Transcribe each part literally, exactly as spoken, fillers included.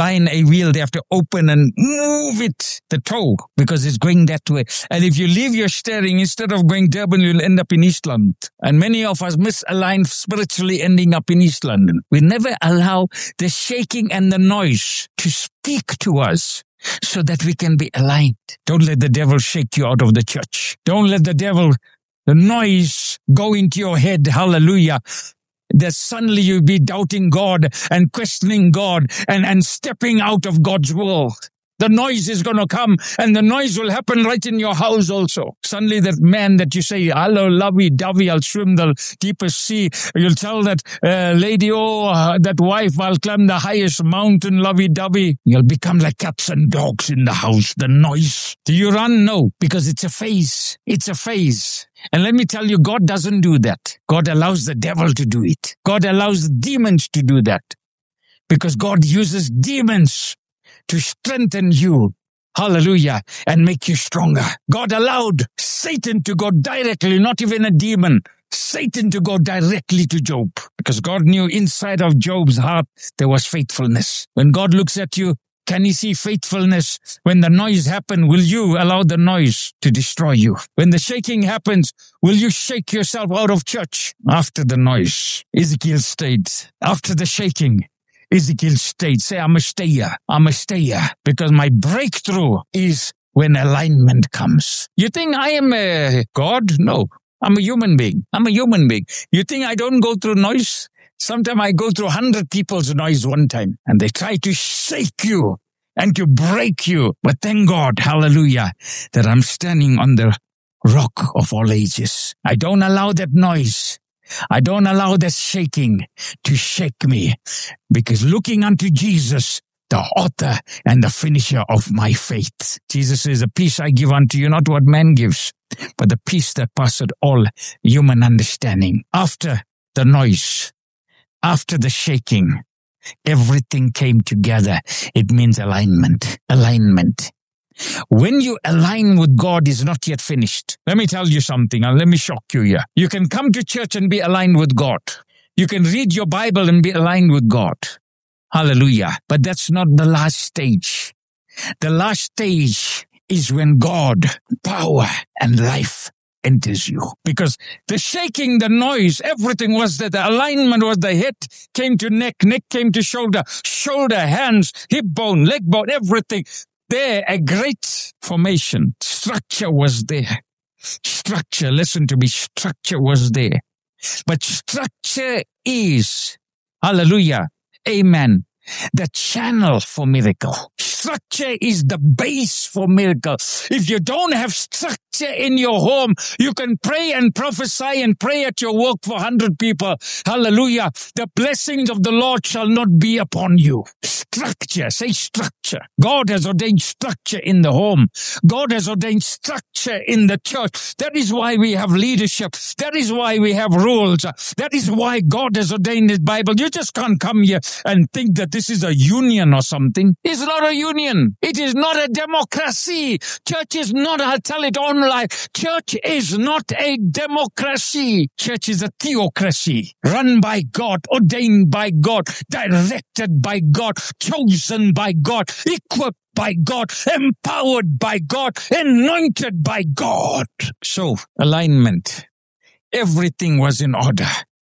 align a wheel, they have to open and move it, the toe, because it's going that way. And if you leave your steering, instead of going Durban, you'll end up in East London. And many of us misaligned spiritually, ending up in East London. We never allow the shaking and the noise to speak to us so that we can be aligned. Don't let the devil shake you out of the church. Don't let the devil, the noise, go into your head. Hallelujah. That suddenly you'll be doubting God and questioning God and, and stepping out of God's will. The noise is going to come, and the noise will happen right in your house also. Suddenly that man that you say, hello, lovey-dovey, I'll swim the deepest sea. You'll tell that uh, lady, oh, uh, that wife, I'll climb the highest mountain, lovey-dovey. You'll become like cats and dogs in the house, the noise. Do you run? No, because it's a phase. It's a phase. And let me tell you, God doesn't do that. God allows the devil to do it. God allows demons to do that. Because God uses demons to strengthen you, hallelujah, and make you stronger. God allowed Satan to go directly, not even a demon, Satan to go directly to Job. Because God knew inside of Job's heart there was faithfulness. When God looks at you, can he see faithfulness? When the noise happens, will you allow the noise to destroy you? When the shaking happens, will you shake yourself out of church? After the noise, Ezekiel stayed. After the shaking, Ezekiel stayed. Say, I'm a stayer. I'm a stayer. Because my breakthrough is when alignment comes. You think I am a God? No. I'm a human being. I'm a human being. You think I don't go through noise? Sometimes I go through a hundred people's noise one time, and they try to shake you and to break you. But thank God, hallelujah, that I'm standing on the rock of all ages. I don't allow that noise. I don't allow that shaking to shake me, because looking unto Jesus, the author and the finisher of my faith. Jesus says, the peace I give unto you, not what man gives, but the peace that passeth all human understanding. After the noise, after the shaking, everything came together. It means alignment, alignment. When you align with God, is not yet finished. Let me tell you something, and let me shock you here. You can come to church and be aligned with God. You can read your Bible and be aligned with God. Hallelujah. But that's not the last stage. The last stage is when God, power and life enters you. Because the shaking, the noise, everything was that the alignment was the head came to neck, neck came to shoulder, shoulder, hands, hip bone, leg bone, everything. There, a great formation, structure was there. Structure, listen to me, structure was there. But structure is, hallelujah, amen, the channel for miracle. Structure is the base for miracle. If you don't have structure in your home, you can pray and prophesy and pray at your work for one hundred people. Hallelujah. The blessings of the Lord shall not be upon you. Structure, say structure. God has ordained structure in the home. God has ordained structure in the church. That is why we have leadership. That is why we have rules. That is why God has ordained His Bible. You just can't come here and think that this is a union or something. It's not a union. It is not a democracy. Church is not, I'll tell it online, church is not a democracy. Church is a theocracy, run by God, ordained by God, directed by God, chosen by God, equipped by God, empowered by God, anointed by God. So, alignment. Everything was in order.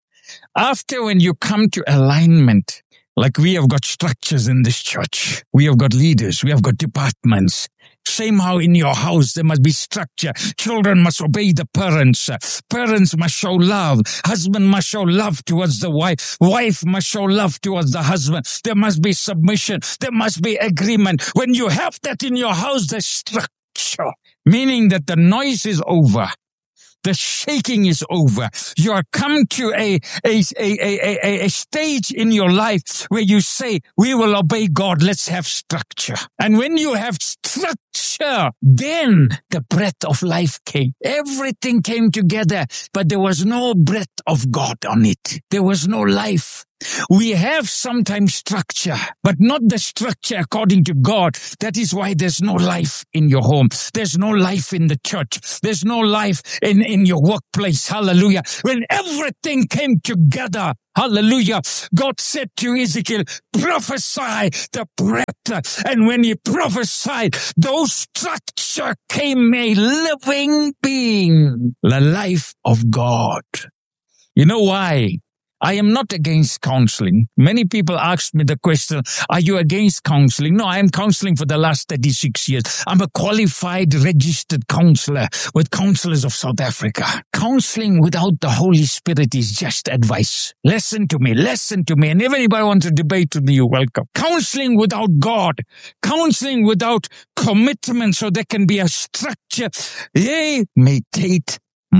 After, when you come to alignment, like we have got structures in this church. We have got leaders. We have got departments. Same how in your house there must be structure. Children must obey the parents. Parents must show love. Husband must show love towards the wife. Wife must show love towards the husband. There must be submission. There must be agreement. When you have that in your house, there's structure. Meaning that the noise is over. The shaking is over. You are come to a, a, a, a, a, a stage in your life where you say, we will obey God. Let's have structure. And when you have structure, then the breath of life came. Everything came together, but there was no breath of God on it. There was no life. We have sometimes structure, but not the structure according to God. That is why there's no life in your home. There's no life in the church. There's no life in, in your workplace. Hallelujah. When everything came together, hallelujah, God said to Ezekiel, prophesy the breath. And when he prophesied, those structure came a living being, the life of God. You know why? I am not against counseling. Many people ask me the question, are you against counseling? No, I am counseling for the last thirty-six years. I'm a qualified registered counselor with Counselors of South Africa. Counseling without the Holy Spirit is just advice. Listen to me, listen to me. And if anybody wants to debate with me, you're welcome. Counseling without God, counseling without commitment so there can be a structure, they may take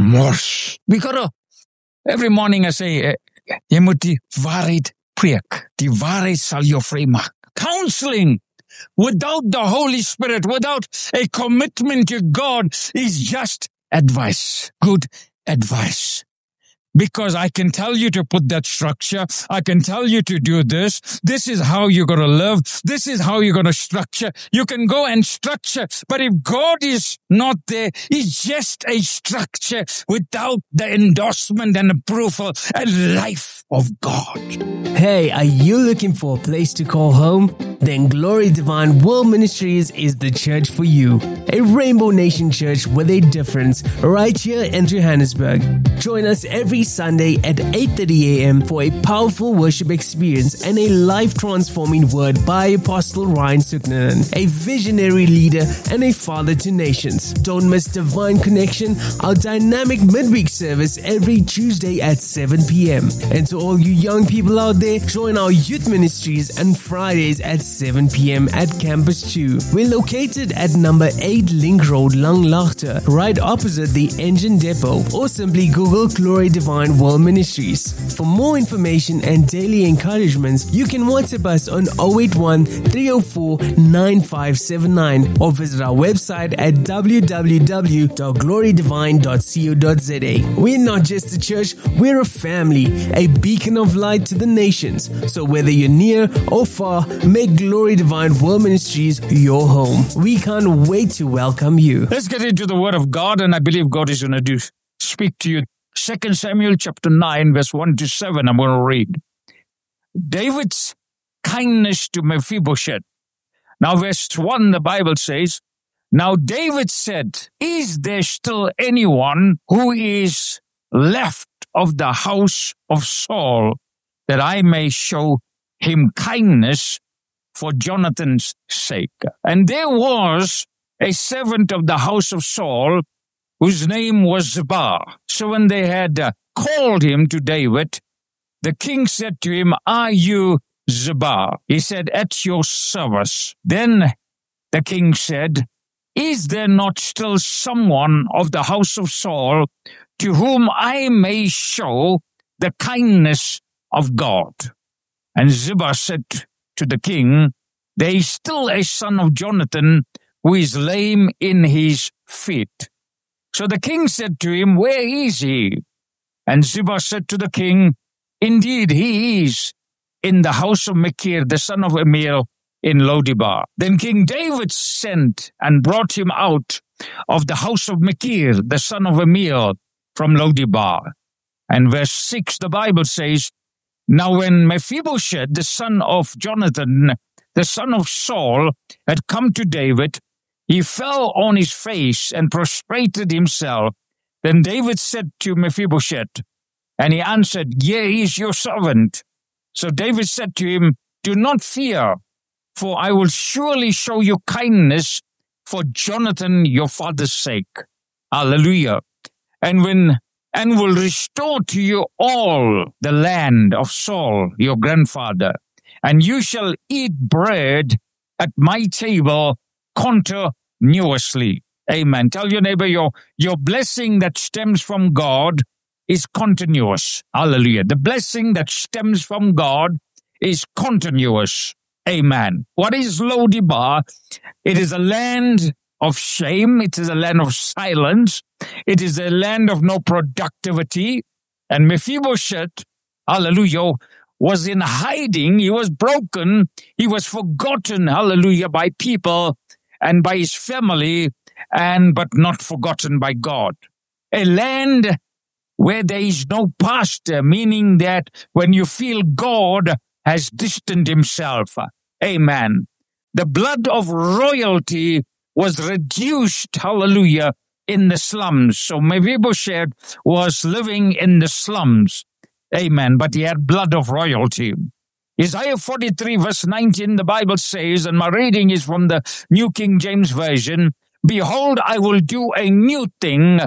mors. We gotta, every morning I say, jy moet die waarheid preek. Die waarheid sal jou vry maak. Counseling without the Holy Spirit, without a commitment to God, is just advice. Good advice. Because I can tell you to put that structure. I can tell you to do this. This is how you're going to live. This is how you're going to structure. You can go and structure. But if God is not there, it's just a structure without the endorsement and approval and life of God. Hey, are you looking for a place to call home? Then Glory Divine World Ministries is the church for you. A Rainbow Nation church with a difference right here in Johannesburg. Join us every Sunday at eight thirty a.m. for a powerful worship experience and a life-transforming word by Apostle Ryan Suknanen, a visionary leader and a father to nations. Don't miss Divine Connection, our dynamic midweek service every Tuesday at seven p.m. And to all you young people out there, join our youth ministries on Fridays at seven p.m. at Campus two. We're located at number eight Link Road, Langlaagte, right opposite the engine depot, or simply Google Glory Divine World Ministries. For more information and daily encouragements, you can WhatsApp us on zero eight one, three zero four, nine five seven nine or visit our website at w w w dot glory divine dot co dot z a. We're not just a church, we're a family, a beacon of light to the nations. So whether you're near or far, make Glory Divine World Ministries your home. We can't wait to welcome you. Let's get into the Word of God, and I believe God is going to do speak to you. Second Samuel chapter nine, verse one to seven, I'm going to read. David's kindness to Mephibosheth. Now, verse one, the Bible says, now David said, is there still anyone who is left of the house of Saul that I may show him kindness for Jonathan's sake? And there was a servant of the house of Saul whose name was Ziba. So when they had uh, called him to David, the king said to him, are you Ziba? He said, at your service. Then the king said, is there not still someone of the house of Saul to whom I may show the kindness of God? And Ziba said to the king, there is still a son of Jonathan who is lame in his feet. So the king said to him, where is he? And Ziba said to the king, indeed, he is in the house of Machir, the son of Amiel, in Lodebar. Then King David sent and brought him out of the house of Machir, the son of Amiel, from Lodebar. And verse six, the Bible says, now when Mephibosheth, the son of Jonathan, the son of Saul, had come to David, he fell on his face and prostrated himself. Then David said to Mephibosheth, and he answered, yea, he is your servant. So David said to him, do not fear, for I will surely show you kindness for Jonathan your father's sake. Hallelujah. And when and will restore to you all the land of Saul, your grandfather, and you shall eat bread at my table continuously. Amen. Tell your neighbor, your, your blessing that stems from God is continuous. Hallelujah. The blessing that stems from God is continuous. Amen. What is Lodebar? It is a land of shame. It is a land of silence. It is a land of no productivity. And Mephibosheth, hallelujah, was in hiding. He was broken. He was forgotten, hallelujah, by people and by his family, and but not forgotten by God. A land where there is no pastor, meaning that when you feel God has distanced himself. Amen. The blood of royalty was reduced, hallelujah, in the slums. So Mephibosheth was living in the slums. Amen. But he had blood of royalty. Isaiah forty-three verse nineteen, the Bible says, and my reading is from the New King James Version, "Behold, I will do a new thing.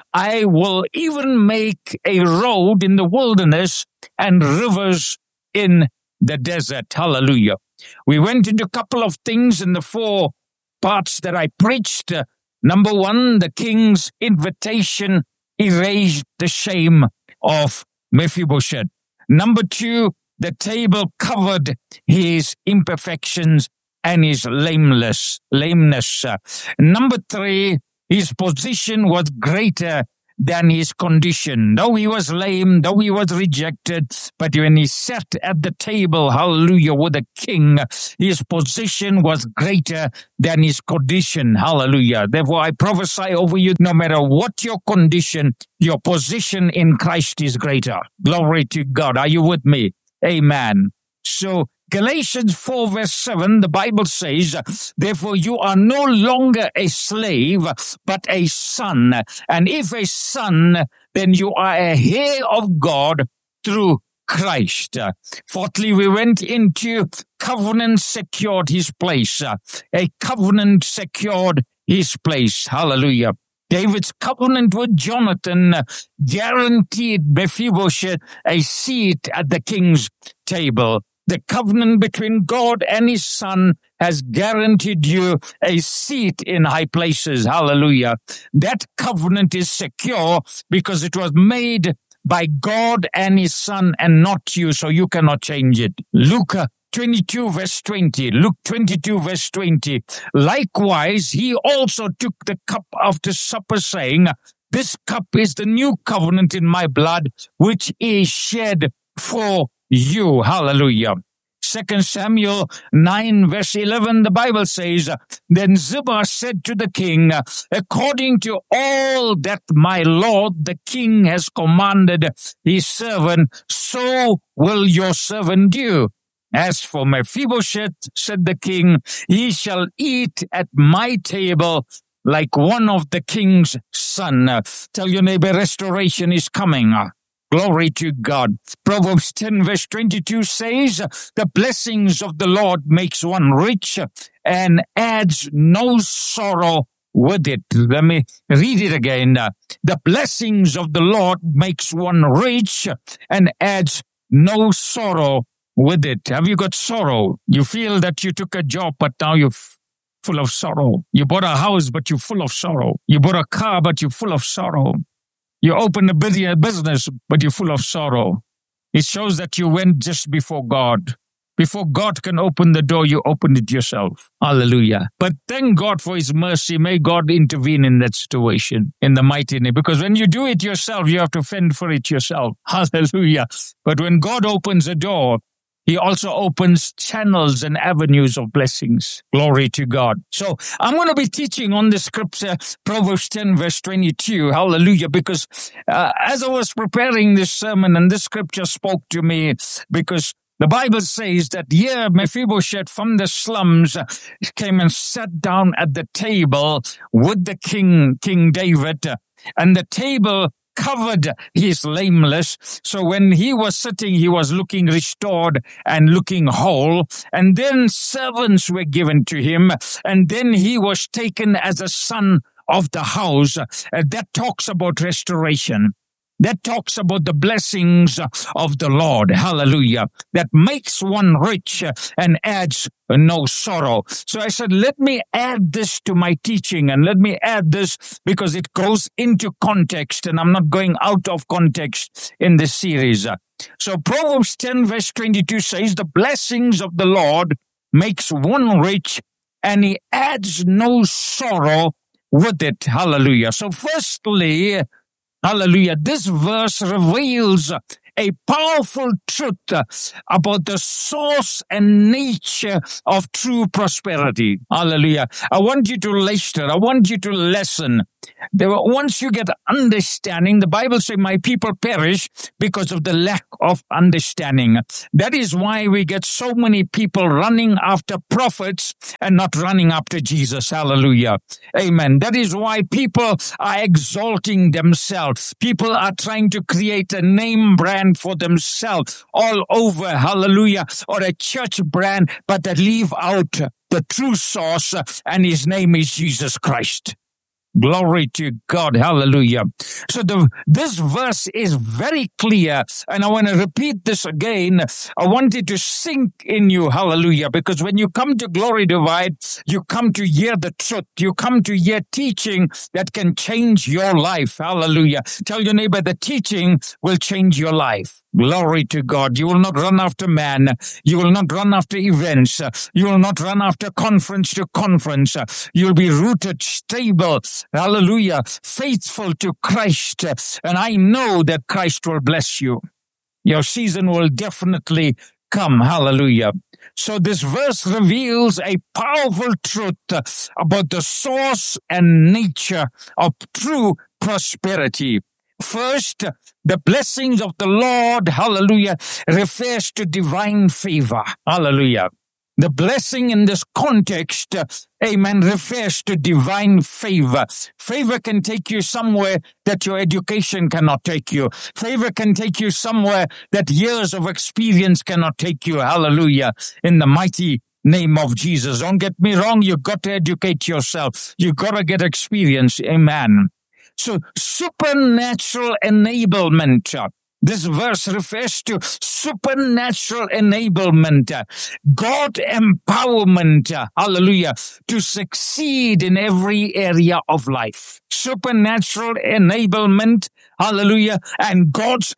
I will even make a road in the wilderness and rivers in the desert." Hallelujah. We went into a couple of things in the four parts that I preached. Uh, number one, the king's invitation erased the shame of Mephibosheth. Number two, the table covered his imperfections and his lameness. lameness. Uh, number three, his position was greater than his condition. Though he was lame, though he was rejected, but when he sat at the table, hallelujah, with the king, his position was greater than his condition. Hallelujah. Therefore, I prophesy over you, no matter what your condition, your position in Christ is greater. Glory to God. Are you with me? Amen. So, Galatians four verse seven, the Bible says, "Therefore you are no longer a slave, but a son. And if a son, then you are a heir of God through Christ." Fourthly, we went into covenant secured his place. A covenant secured his place. Hallelujah. David's covenant with Jonathan guaranteed Mephibosheth a seat at the king's table. The covenant between God and his son has guaranteed you a seat in high places. Hallelujah. That covenant is secure because it was made by God and his son and not you, so you cannot change it. Luke twenty-two verse twenty. Luke twenty-two verse twenty. "Likewise, he also took the cup after supper, saying, This cup is the new covenant in my blood, which is shed for you." Hallelujah. Second Samuel nine verse eleven, the Bible says, "Then Ziba said to the king, According to all that my lord the king has commanded his servant, so will your servant do. As for Mephibosheth, said the king, he shall eat at my table like one of the king's son." Tell your neighbor, restoration is coming. Glory to God. Proverbs ten verse twenty-two says, "The blessings of the Lord makes one rich and adds no sorrow with it." Let me read it again. "The blessings of the Lord makes one rich and adds no sorrow with it." Have you got sorrow? You feel that you took a job, but now you're f- full of sorrow. You bought a house, but you're full of sorrow. You bought a car, but you're full of sorrow. You opened a business, but you're full of sorrow. It shows that you went just before God. Before God can open the door, you opened it yourself. Hallelujah. But thank God for his mercy. May God intervene in that situation in the mighty name. Because when you do it yourself, you have to fend for it yourself. Hallelujah. But when God opens a door, he also opens channels and avenues of blessings. Glory to God. So I'm going to be teaching on the scripture, Proverbs ten verse twenty-two. Hallelujah. Because uh, as I was preparing this sermon, and this scripture spoke to me, because the Bible says that here Mephibosheth from the slums came and sat down at the table with the king, King David, and the table covered his lameness. So when he was sitting, he was looking restored and looking whole. And then servants were given to him. And then he was taken as a son of the house. Uh, that talks about restoration. That talks about the blessings of the Lord. Hallelujah. That makes one rich and adds no sorrow. So I said, let me add this to my teaching, and let me add this because it goes into context, and I'm not going out of context in this series. So Proverbs ten verse twenty-two says, "The blessings of the Lord makes one rich, and he adds no sorrow with it." Hallelujah. So firstly, hallelujah, this verse reveals a powerful truth uh, about the source and nature of true prosperity. Hallelujah. I want you to listen. I want you to listen. There, once you get understanding, the Bible says, my people perish because of the lack of understanding. That is why we get so many people running after prophets and not running after Jesus. Hallelujah. Amen. That is why people are exalting themselves. People are trying to create a name brand for themselves all over. Hallelujah. Or a church brand, but they leave out the true source, and his name is Jesus Christ. Glory to God. Hallelujah. So the, this verse is very clear, and I want to repeat this again. I want it to sink in you. Hallelujah. Because when you come to Glory Divine, you come to hear the truth. You come to hear teaching that can change your life. Hallelujah. Tell your neighbor, the teaching will change your life. Glory to God. You will not run after man. You will not run after events. You will not run after conference to conference. You will be rooted, stable, hallelujah, faithful to Christ. And I know that Christ will bless you. Your season will definitely come. Hallelujah. So this verse reveals a powerful truth about the source and nature of true prosperity. First, the blessings of the Lord, hallelujah, refers to divine favor. Hallelujah. The blessing in this context, uh, amen, refers to divine favor. Favor can take you somewhere that your education cannot take you. Favor can take you somewhere that years of experience cannot take you. Hallelujah. In the mighty name of Jesus. Don't get me wrong. You've got to educate yourself. You've got to get experience. Amen. So supernatural enablement. This verse refers to supernatural enablement, God empowerment, hallelujah, to succeed in every area of life. Supernatural enablement, hallelujah, and God's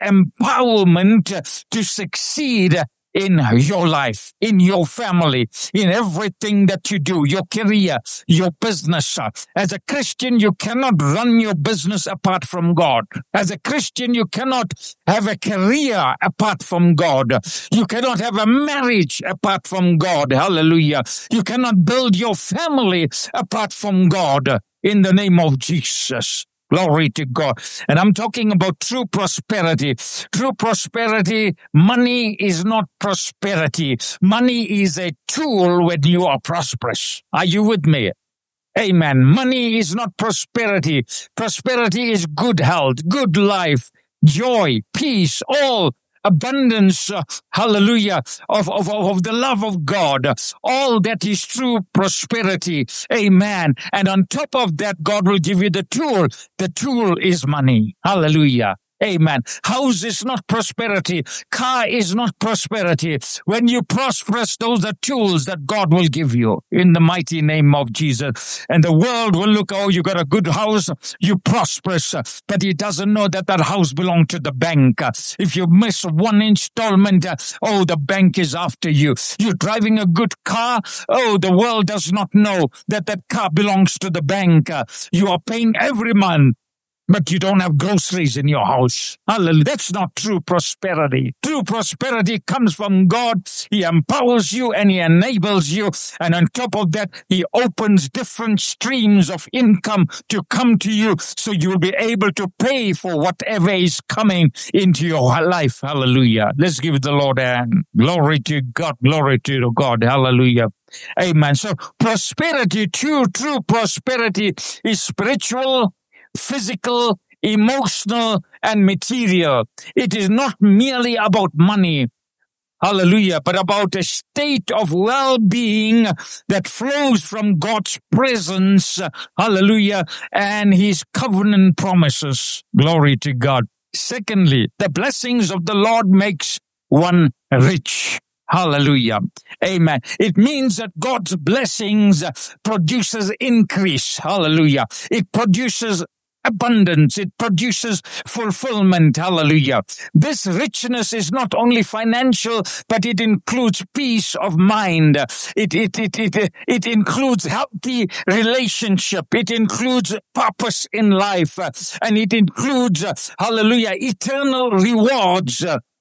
empowerment to succeed in your life, in your family, in everything that you do, your career, your business. As a Christian, you cannot run your business apart from God. As a Christian, you cannot have a career apart from God. You cannot have a marriage apart from God. Hallelujah. You cannot build your family apart from God. In the name of Jesus. Glory to God. And I'm talking about true prosperity. True prosperity, money is not prosperity. Money is a tool when you are prosperous. Are you with me? Amen. Money is not prosperity. Prosperity is good health, good life, joy, peace, all abundance, uh, hallelujah, of, of, of the love of God. All that is true prosperity. Amen. And on top of that, God will give you the tool. The tool is money. Hallelujah. Amen. House is not prosperity. Car is not prosperity. When you prosperous, those are tools that God will give you in the mighty name of Jesus. And the world will look, oh, you got a good house, you prosperous, but he doesn't know that that house belongs to the bank. If you miss one installment, oh, the bank is after you. You're driving a good car, oh, the world does not know that that car belongs to the bank. You are paying every month, but you don't have groceries in your house. Hallelujah. That's not true prosperity. True prosperity comes from God. He empowers you and he enables you. And on top of that, he opens different streams of income to come to you so you will be able to pay for whatever is coming into your life. Hallelujah. Let's give the Lord a hand. Glory to God. Glory to God. Hallelujah. Amen. So prosperity, true, true prosperity is spiritual, physical, emotional, and material. It is not merely about money, hallelujah, but about a state of well-being that flows from God's presence, hallelujah, and his covenant promises. Glory to God. Secondly, the blessings of the Lord makes one rich. Hallelujah. Amen. It means that God's blessings produces increase. Hallelujah. It produces abundance. It produces fulfillment. Hallelujah. This richness is not only financial, but it includes peace of mind. It, it, it, it, it includes healthy relationship. It includes purpose in life. And it includes, hallelujah, eternal rewards.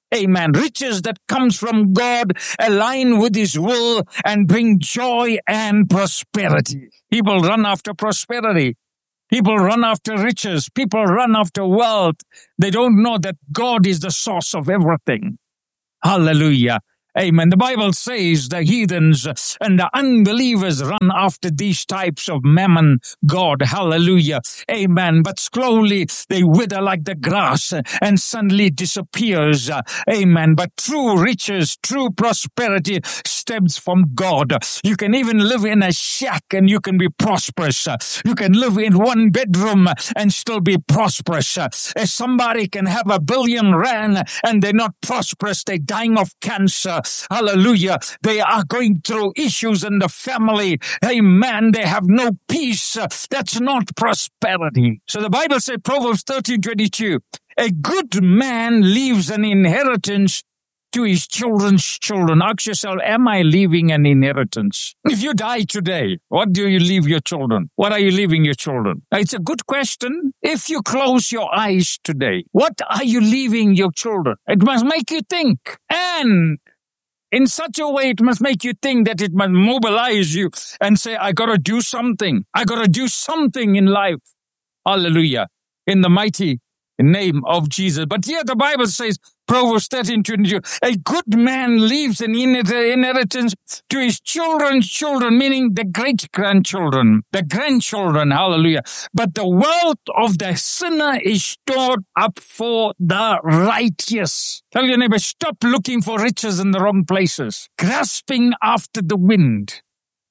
Amen. Riches that comes from God, align with His will and bring joy and prosperity. People run after prosperity. People run after riches. People run after wealth. They don't know that God is the source of everything. Hallelujah. Amen. The Bible says the heathens and the unbelievers run after these types of mammon God. Hallelujah. Amen. But slowly they wither like the grass and suddenly disappears. Amen. But true riches, true prosperity stems from God. You can even live in a shack and you can be prosperous. You can live in one bedroom and still be prosperous. If somebody can have a billion rand and they're not prosperous, they're dying of cancer. Hallelujah. They are going through issues in the family. Amen. They have no peace. That's not prosperity. So the Bible says, Proverbs thirteen twenty-two, a good man leaves an inheritance to his children's children. Ask yourself, am I leaving an inheritance? If you die today, what do you leave your children? What are you leaving your children? It's a good question. If you close your eyes today, what are you leaving your children? It must make you think. And in such a way, it must make you think that it must mobilize you and say, I got to do something. I got to do something in life. Hallelujah. In the mighty name of Jesus. But here the Bible says, Proverbs thirteen twenty-two, a good man leaves an inheritance to his children's children, meaning the great-grandchildren, the grandchildren, hallelujah. But the wealth of the sinner is stored up for the righteous. Tell your neighbor, stop looking for riches in the wrong places. Grasping after the wind.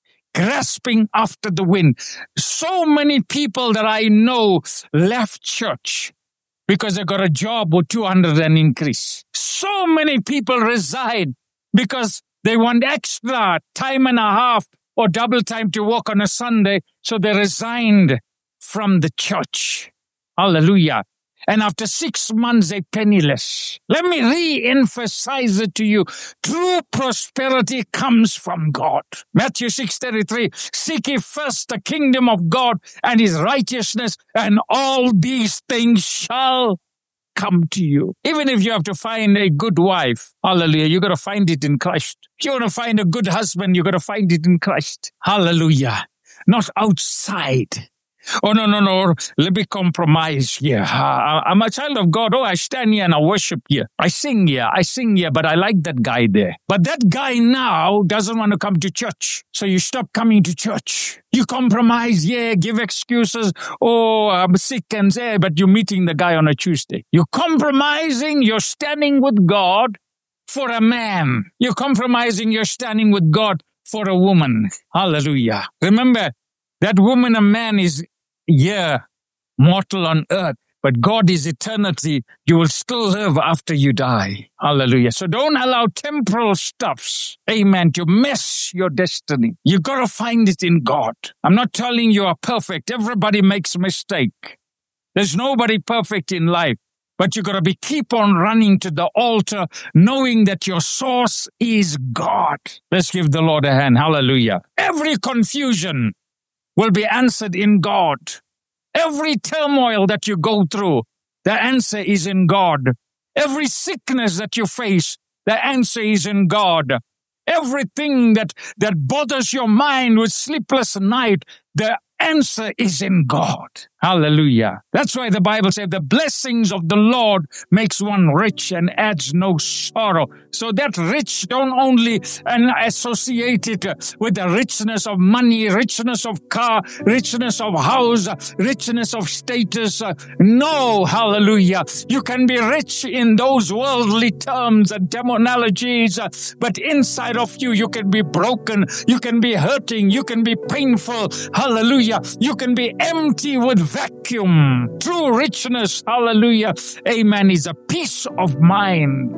Grasping after the wind. So many people that I know left church because they got a job with two hundred and increase. So many people resign because they want extra time and a half or double time to work on a Sunday. So they resigned from the church. Hallelujah. And after six months, they're penniless. Let me re-emphasize it to you. True prosperity comes from God. Matthew six thirty-three, seek ye first the kingdom of God and His righteousness, and all these things shall come to you. Even if you have to find a good wife, hallelujah, you got to find it in Christ. If you want to find a good husband, you got to find it in Christ. Hallelujah. Not outside. Oh, no, no, no. Let me compromise here. Uh, I'm a child of God. Oh, I stand here and I worship here. I sing here. I sing here, but I like that guy there. But that guy now doesn't want to come to church. So you stop coming to church. You compromise, yeah, give excuses. Oh, I'm sick and say, but you're meeting the guy on a Tuesday. You're compromising. You're standing with God for a man. You're compromising. You're standing with God for a woman. Hallelujah. Remember, that woman and man is, yeah, mortal on earth, but God is eternity. You will still live after you die. Hallelujah. So don't allow temporal stuffs, amen, to mess your destiny. You got to find it in God. I'm not telling you are perfect. Everybody makes a mistake. There's nobody perfect in life. But you got to be keep on running to the altar, knowing that your source is God. Let's give the Lord a hand. Hallelujah. Every confusion will be answered in God. Every turmoil that you go through, the answer is in God. Every sickness that you face, the answer is in God. Everything that, that bothers your mind with sleepless night, the answer is in God. Hallelujah. That's why the Bible says the blessings of the Lord makes one rich and adds no sorrow. So that rich don't only and associate it with the richness of money, richness of car, richness of house, richness of status. No, hallelujah. You can be rich in those worldly terms and terminologies, but inside of you, you can be broken. You can be hurting. You can be painful. Hallelujah. You can be empty with vacuum. True richness, hallelujah, amen, is a peace of mind.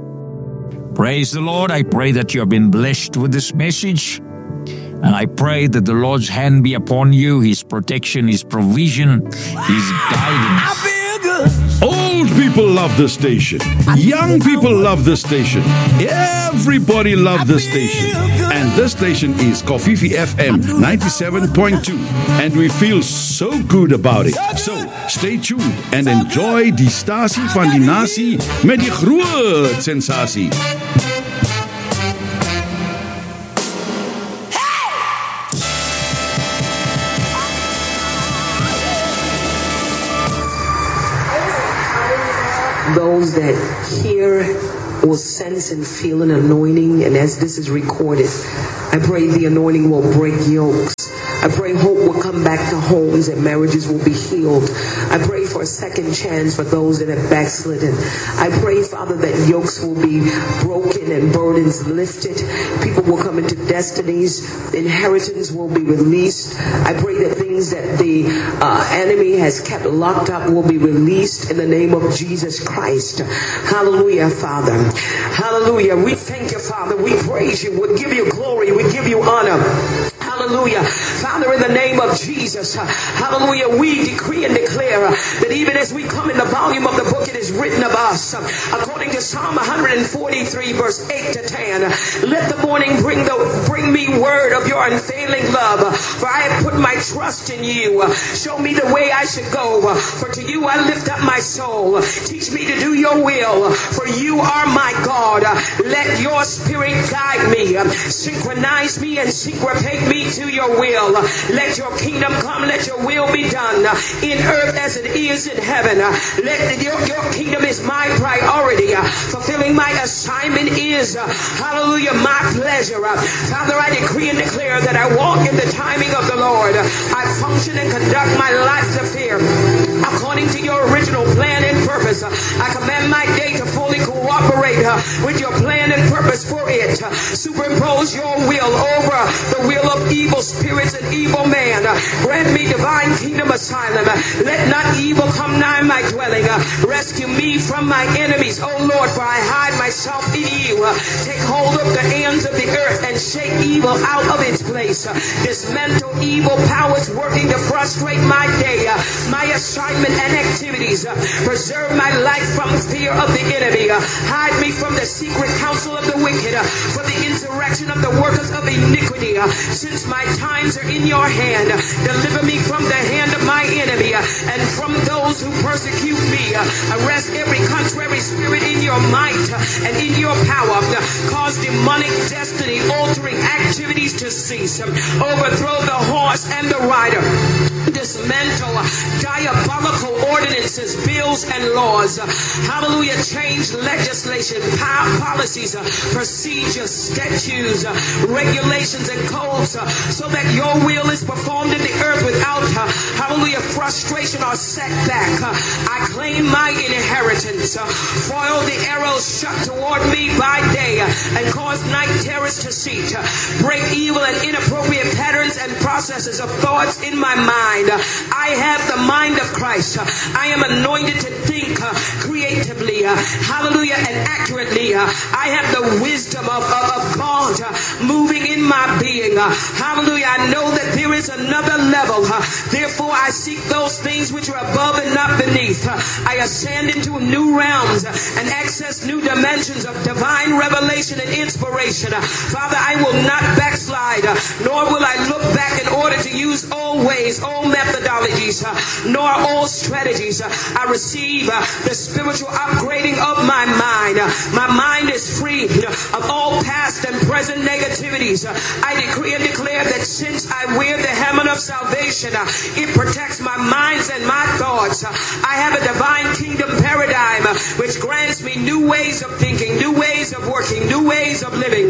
Praise the Lord. I pray that you have been blessed with this message. And I pray that the Lord's hand be upon you, His protection, His provision, His guidance. I feel good. Oh, Old people love this station. Young people love this station. Everybody loves this station. And this station is Kofifi F M ninety-seven point two. And we feel so good about it. So, stay tuned and enjoy die stasie van die nasie met die groot sensasie. Those that hear will sense and feel an anointing, and as this is recorded, I pray the anointing will break yokes. I pray hope will come back to homes and marriages will be healed. I pray for a second chance for those that have backslidden. I pray, Father, that yokes will be broken and burdens lifted. People will come into destinies. Inheritance will be released. I pray that things that the uh, enemy has kept locked up will be released in the name of Jesus Christ. Hallelujah, Father. Hallelujah. We thank you, Father. We praise you. We give you glory. We give you honor. Hallelujah. Father, in the name of Jesus, hallelujah, we decree and declare that even as we come in the volume of the book, it is written of us, according to Psalm one forty-three, verse eight to ten, let the morning bring the bring me word of your unfailing love, for I have put my trust in you. Show me the way I should go, for to you I lift up my soul. Teach me to do your will, for you are my God. Let your spirit guide me, synchronize me and syncopate me to your will. Let your kingdom come, let your will be done in earth as it is in heaven. Let your, your kingdom is my priority. Fulfilling my assignment is, hallelujah, my pleasure. Father, I decree and declare that I walk in the timing of the Lord. I function and conduct my life's affair according to your original plan and purpose. I command my day to fully cooperate with your plan and purpose for it. Superimpose your will over the will of evil spirits and evil man. Grant me divine kingdom asylum. Let not evil come nigh my dwelling. Rescue me from my enemies, O Lord, for I hide myself in you. Take hold of the ends of the earth and shake evil out of its place. Dismantle evil powers working to frustrate my day, my assignment and activities. Preserve my life from fear of the enemy. Hide me from the secret counsel of the wicked, for the insurrection of the workers of iniquity. Since my times are in your hand, deliver me from the hand of my enemy and from those who persecute me. Arrest every contrary spirit in your might and in your power. Cause demonic destiny altering activities to cease. Overthrow the horse and the rider. Dismantle diabolical ordinances, bills, and laws. Hallelujah. Change legislation, policies, procedures, statutes, regulations, and codes so that your will is performed in the earth without, hallelujah, frustration or setback. I claim my inheritance. Foil the arrows shot toward me by day and cause night terrors to cease. Break evil and inappropriate patterns and processes of thoughts in my mind. I have the mind of Christ. I am anointed to think creatively, hallelujah, and accurately. I have the wisdom of, of, of God moving in my being. Hallelujah. I know that there is another level. Therefore, I seek those things which are above and not beneath. I ascend into new realms and access new dimensions of divine revelation and inspiration. Father, I will not backslide, nor will I look back in order to use old ways, old methodologies, nor old strategies. I receive the spiritual upgrading of my mind. My mind is free of all past and present negativities. I decree and declare that since I wear the helmet of salvation, it protects my minds and my thoughts. I have a divine kingdom paradigm which grants me new ways of thinking, new ways of working, new ways of living.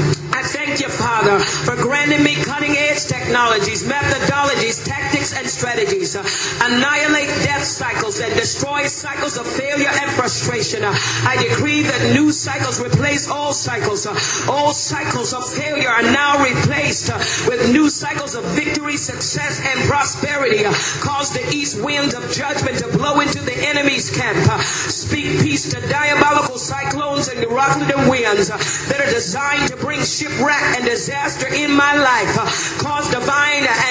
I thank you, Father, for granting me cutting-edge technologies, methodologies, tactics, and strategies. Annihilate death cycles and destroy cycles of failure and frustration. I decree that new cycles replace old cycles. Old cycles of failure are now replaced with new cycles of victory, success, and prosperity. Cause the east winds of judgment to blow into the enemy's camp. Speak peace to diabolical cyclones and eruptive winds that are designed to bring shipwreck and disaster in my life. Cause divine and fresh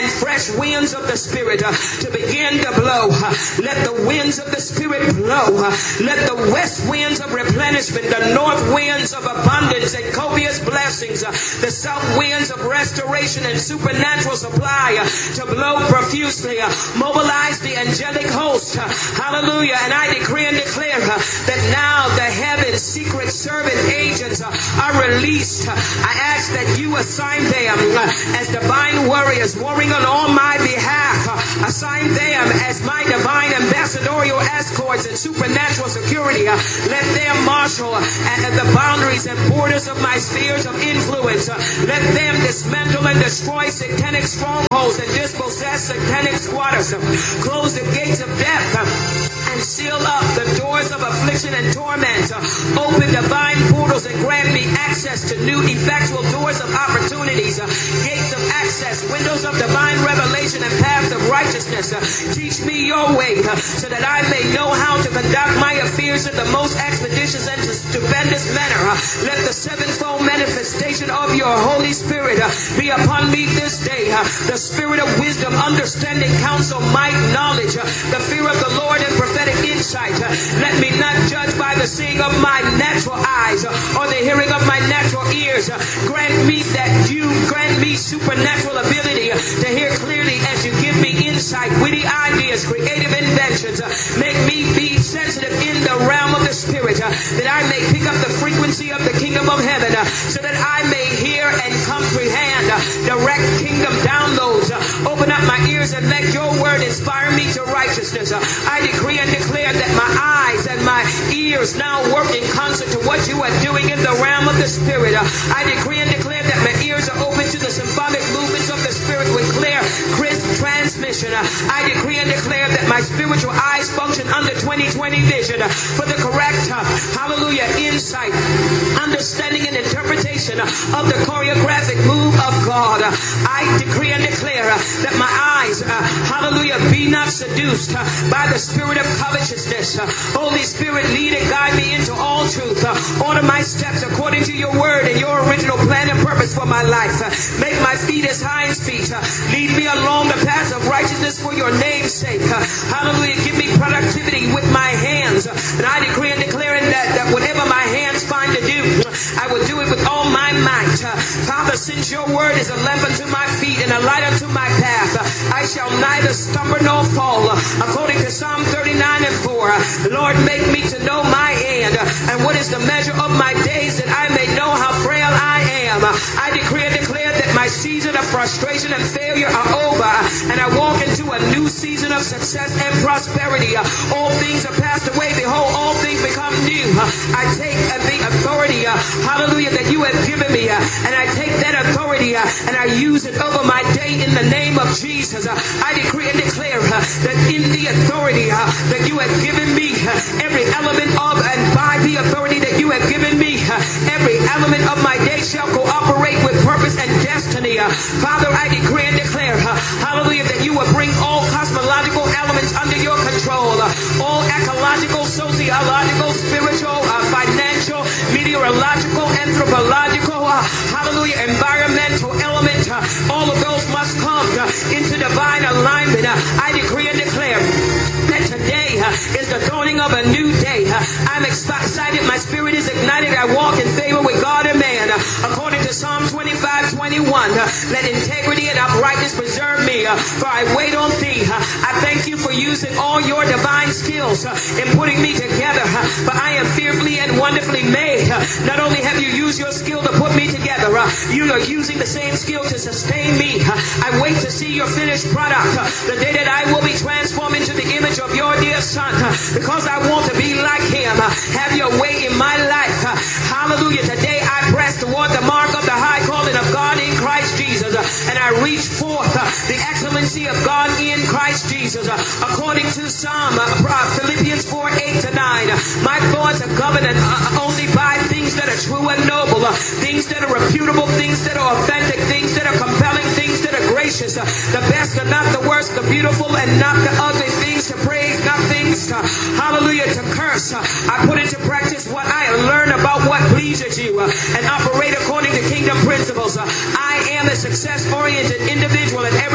fresh winds of the Spirit uh, to begin to blow. Uh, let the winds of the Spirit blow. Uh, let the west winds of replenishment, the north winds of abundance and copious blessings, uh, the south winds of restoration and supernatural supply uh, to blow profusely. Uh, mobilize the angelic host. Uh, hallelujah. And I decree and declare uh, that now the heaven's secret servant agents uh, are released. Uh, I ask that you assign them uh, as divine warriors warring on all my behalf. Uh, assign them as my divine ambassadorial escorts and supernatural security. Uh, let them marshal uh, at the boundaries and borders of my spheres of influence. Uh, let them dismantle and destroy satanic strongholds and dispossess satanic squatters. Uh, close the gates of death uh, and seal up the doors of affliction and torment. Uh, open divine portals and grant me access to new effectual doors of opportunities, uh, gates of access, windows of divine revelation and paths of righteousness. Uh, teach me your way uh, so that I may know how to conduct my affairs in the most expeditious and stupendous manner. Uh, let the sevenfold manifestation of your Holy Spirit uh, be upon me this day. Uh, the spirit of wisdom, understanding, counsel, might, knowledge, uh, the fear of the Lord and prophetic insight. Uh, let me not judge by the seeing of my natural eyes uh, or the hearing of my natural ears. Uh, grant me that you grant me supernatural ability uh, to hear clearly as you give me insight, witty ideas, creative inventions. Uh, make me be sensitive in the realm of the Spirit, uh, that I may pick up the frequency of the kingdom of heaven, uh, so that I may hear and comprehend uh, direct kingdom downloads. Uh, open up my ears and let your word inspire me to righteousness. Uh, I decree and declare that my eyes and my ears now work in concert to what you are doing in the realm of the Spirit. Uh, I decree and declare that my ears are open to the symphonic movements of the Spirit with clear, crisp transmission. Uh, I decree and declare that my spiritual eyes function under twenty twenty vision uh, for the correct, uh, hallelujah, insight, understanding, and interpretation uh, of the choreographic move of God. Uh, I decree and declare uh, that my eyes, uh, hallelujah, be not seduced uh, by the spirit of covetousness. Uh, Holy Spirit, lead and guide me into all truth. Uh, order my steps according to your word and your original plan and purpose for my life. Uh, make my feet as hinds feet. Uh, lead me along the path of righteousness for your name's sake. Uh, hallelujah. Give me productivity with my hands. Uh, and I decree and declare that, that whatever my hands find to do, I will do it with all my might. Uh, Father, since your word is a lamp unto my feet and a light unto my path, uh, I shall neither stumble nor fall. Uh, according to Psalm thirty-nine and four, uh, Lord, make me to know my end uh, and what is the measure of my days, that I may know how frail I am. Uh, I decree and declare that my season of frustration and failure are over, uh, and I walk into a new season of success and prosperity. Uh, all things are passed away. Behold, all things become new. Uh, I take uh, the authority, uh, hallelujah, that you have given me, uh, and I take that authority uh, and I use it over my day in the name of Jesus. Uh, I decree and declare uh, that in the authority uh, that you have given me, uh, every element of and by the authority that you have given me, uh, every element of my day shall cooperate with purpose and destiny. Uh, Father, I decree and declare, uh, hallelujah, that you will bring all cosmological elements under your control, uh, all ecological, sociological, spiritual, uh, financial, meteorological, anthropological, uh, hallelujah, environmental element, uh, all of those must come uh, into divine alignment. Uh, I decree and declare that today uh, is the dawning of a new day. Uh, I'm excited. My spirit is ignited. I walk in favor with God and man. Uh, according to Psalm twenty-five twenty-one, uh, let integrity and uprightness preserve me, uh, for I wait on thee. Uh, I thank you for using all your divine skills uh, in putting me together, uh, for I am fearfully and wonderfully made. Uh, not only have you used your skill to put me together, uh, you are using the same skill to sustain me. Uh, I wait to see your finished product, uh, the day that I will be transformed into the image of your dear Son, uh, because I want to be like him. Uh, have your way in my life. Uh, hallelujah. Today I press toward the mark of the high calling of God in Christ Jesus, uh, and I reach forth uh, the excellency of God in Christ Jesus, uh, according to Psalm uh, Philippians four eight to nine. Uh, my thoughts are governed uh, only by things that are true and noble, uh, things that are reputable, things that are authentic, things that are compelling, things that are gracious, uh, the best and not the worst, the beautiful and not the ugly, things to praise, not things, uh, hallelujah, to curse. Uh, I put into practice what I have learned about what pleases you, uh, and operate according to kingdom principles. Uh, I am a success-oriented individual, and everything I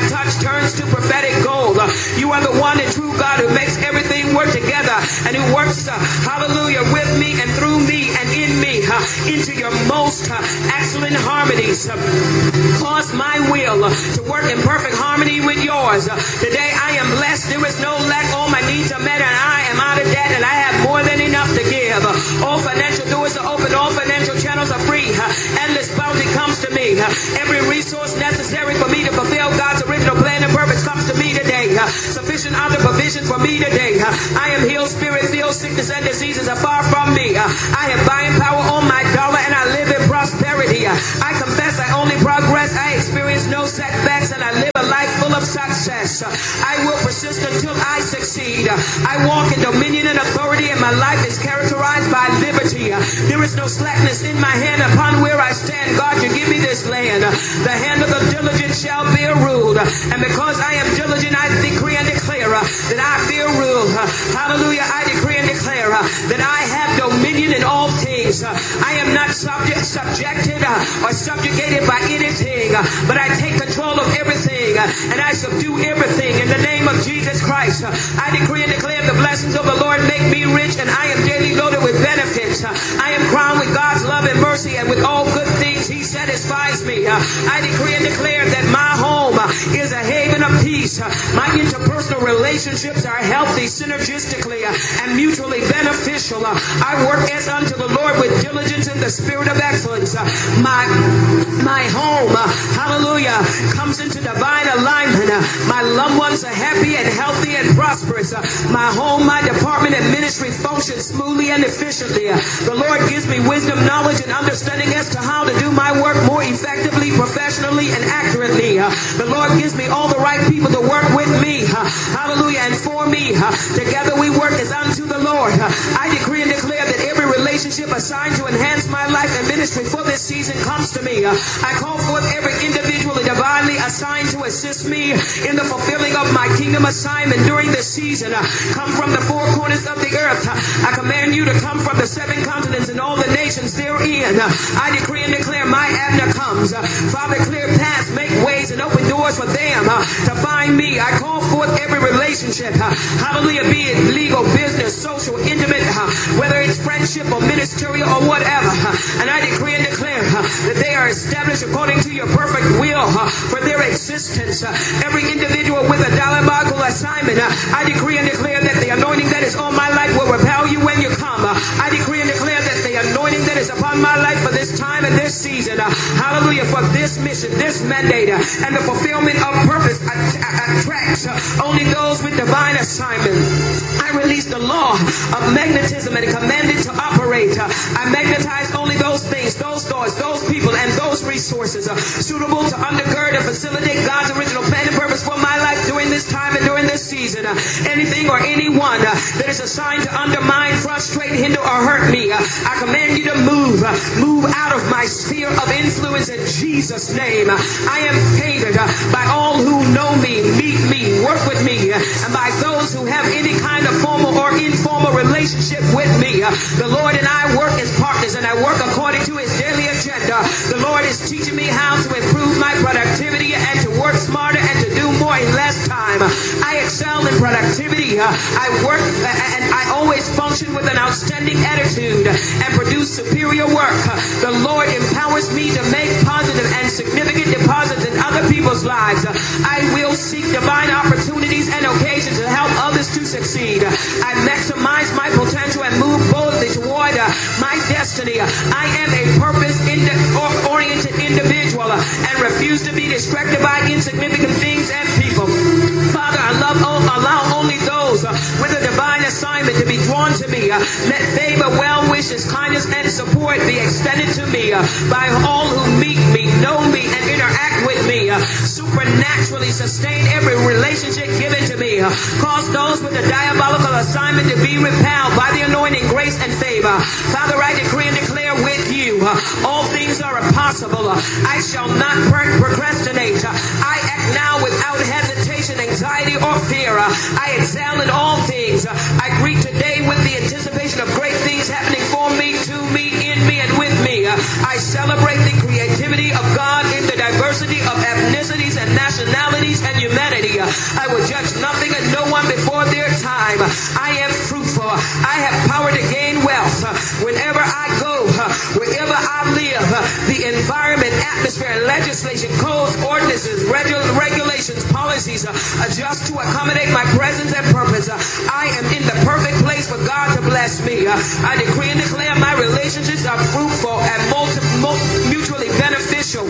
touch turns to prophetic gold. You are the one and true God who makes everything work together and who works, uh, hallelujah, with me and through me and in me uh, into your most uh, excellent harmonies. Uh, cause my will uh, to work in perfect harmony with yours. Uh, today I am blessed. There is no lack. All my needs are met and I am out of debt and I have more than enough to give. Uh, all financial doors are open. All financial channels are free. Uh, endless bounty comes to me. Uh, every resource necessary for me to fulfill God's original plan and purpose comes to me today. Uh, sufficient other provision for me today. Uh, I am healed, spirit filled, sickness and diseases are far from me. Uh, I have buying power on my dollar and I live in prosperity. Uh, I confess I only progress. I experience no setbacks and I live a life full of success. Uh, I will persist until I succeed. Uh, I walk in dominion and authority and my life is characterized by liberty. Uh, there is no slackness in my hand upon where I stand. God, you give me this land. Uh, the hand of the diligent shall bear rule. Uh, and because I am diligent, I decree and declare uh, that I bear rule. Uh, hallelujah. I decree and declare uh, that I have dominion in all things. Uh, I am not subject, subjected uh, or subjugated by anything, uh, but I take control of everything uh, and I subdue everything in the name of Jesus Christ. Uh, I decree and declare the blessings of the Lord make me rich and I am daily loaded with benefits. Uh, I am crowned with God's love and mercy and with all good things He satisfies me. Uh, I decree and declare that my home uh, is a haven of peace. Uh, my interpersonal relationships are healthy, synergistically uh, and mutually beneficial. Uh, I work as unto the Lord with diligence in the spirit of excellence. Uh, my my home, uh, hallelujah, comes into divine alignment. Uh, my loved ones are happy and healthy and prosperous. Uh, my home, my department and ministry function smoothly and efficiently. Uh, the Lord gives me wisdom, knowledge, and understanding as to how to do my work more effectively, professionally, and accurately. Uh, the Lord gives me all the right people to work with me. Uh, hallelujah, and for me. Uh, together we work as unto the Lord. Uh, I decree and declare that every relationship assigned to enhance my life and ministry for this season comes to me. Uh, I call forth every individual divinely assigned to assist me in the fulfilling of my kingdom assignment during this season. Uh, come from the four corners of the earth. Uh, I command you to come from the seven continents and all the nations therein. Uh, I decree and declare my Abner comes. Uh, Father, clear paths, make ways, and open doors for them uh, to find me. I call forth every relationship. Uh, hallelujah, be it legal, business, social, intimate, uh, whether it's friendship or ministerial or whatever. Uh, and I decree and declare uh, that they are established according to your perfect will uh, for their existence. Uh, every individual with a diabolical assignment, uh, I decree and declare that the anointing that is on my life will repel you when you come. Uh, I decree and declare that the anointing that is upon my life for this time and this season, uh, hallelujah, for this mission, this mandate, uh, and the fulfillment of purpose attracts uh, only those with divine assignment. I release the law of magnetism and command it to operate. Uh, I magnetize only those things, those thoughts, those people, and those resources uh, suitable to undergird and facilitate God's original plan and purpose for my life during this time and during this season. Uh, anything or anyone uh, that is assigned to undermine, frustrate, hinder, or hurt me, uh, I command you to move, uh, move out of my sphere of influence in Jesus' name. Uh, I am favored uh, by all who know me, meet me, work with me, uh, and by those who have any kind of formal or informal relationship with me. Uh, the Lord and I work as partners, and I work according to His daily agenda. The Lord is teaching me how to improve my productivity and to work smarter and to do more in less time. I excel in productivity. I work and I always function with an outstanding attitude and produce superior work. The Lord empowers me to make positive and significant deposits in other people's lives. I will seek divine opportunities and occasions to help others to succeed. I maximize my potential and move boldly toward my destiny. I am a purpose-oriented individual and refuse to be distracted by insignificant things and people. Father, I love, allow only those with a divine assignment to be drawn to me. Let favor, well wishes, kindness, and support be extended to me by all who meet me, know me, and interact with me. Supernaturally sustain every relationship given to me. Cause those with a diabolical assignment to be repelled by the anointing, grace, and favor. Father, I decree and declare with you, all things are possible. I shall not procrastinate. I act now without hesitation, anxiety, or fear. I excel in all things. I greet today with the anticipation of great things happening for me, to me, in me, and with me. I celebrate the creativity of God in the diversity of ethnicities and nationalities and I will judge nothing and no one before their time. I am fruitful. I have power to gain wealth. Whenever I go, wherever I live, the environment, atmosphere, legislation, codes, ordinances, regu- regulations, policies adjust to accommodate my presence and purpose. I am in the perfect place for God to bless me. I decree and declare my relationships are fruitful and multi- mutually beneficial.